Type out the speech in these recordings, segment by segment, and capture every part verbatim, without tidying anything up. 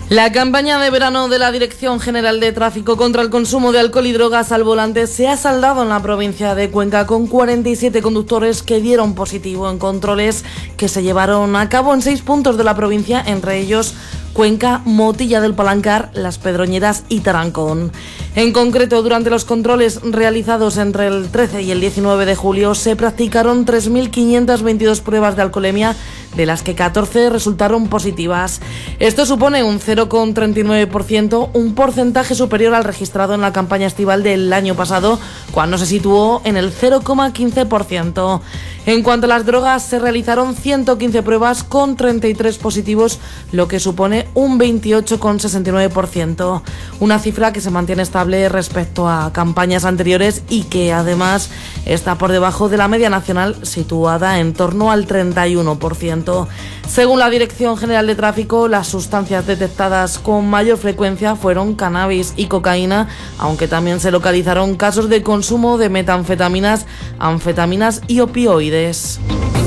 La campaña de verano de la Dirección General de Tráfico contra el consumo de alcohol y drogas al volante se ha saldado en la provincia de Cuenca con cuarenta y siete conductores que dieron positivo en controles que se llevaron a cabo en seis puntos de la provincia, entre ellos Cuenca, Motilla del Palancar, Las Pedroñeras y Tarancón. En concreto, durante los controles realizados entre el trece y el diecinueve de julio se practicaron tres mil quinientas veintidós pruebas de alcoholemia, de las que catorce resultaron positivas. Esto supone un cero coma treinta y nueve por ciento, un porcentaje superior al registrado en la campaña estival del año pasado, cuando se situó en el cero coma quince por ciento. En cuanto a las drogas, se realizaron ciento quince pruebas con treinta y tres positivos, lo que supone un veintiocho coma sesenta y nueve por ciento, una cifra que se mantiene estable respecto a campañas anteriores y que además está por debajo de la media nacional, situada en torno al treinta y uno por ciento. Según la Dirección General de Tráfico, las sustancias detectadas con mayor frecuencia fueron cannabis y cocaína, aunque también se localizaron casos de consumo de metanfetaminas, anfetaminas y opioides.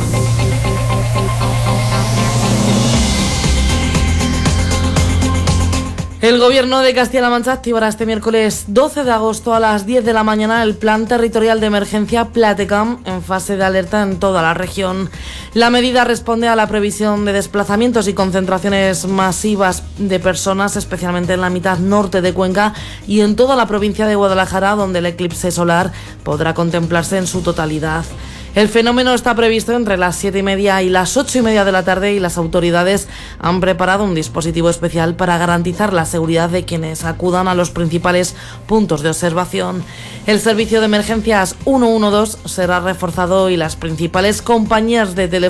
El Gobierno de Castilla-La Mancha activará este miércoles doce de agosto a las diez de la mañana el Plan Territorial de Emergencia Platecam en fase de alerta en toda la región. La medida responde a la previsión de desplazamientos y concentraciones masivas de personas, especialmente en la mitad norte de Cuenca y en toda la provincia de Guadalajara, donde el eclipse solar podrá contemplarse en su totalidad. El fenómeno está previsto entre las siete y media y las ocho y media de la tarde y las autoridades han preparado un dispositivo especial para garantizar la seguridad de quienes acudan a los principales puntos de observación. El servicio de emergencias ciento doce será reforzado y las principales compañías de teléfono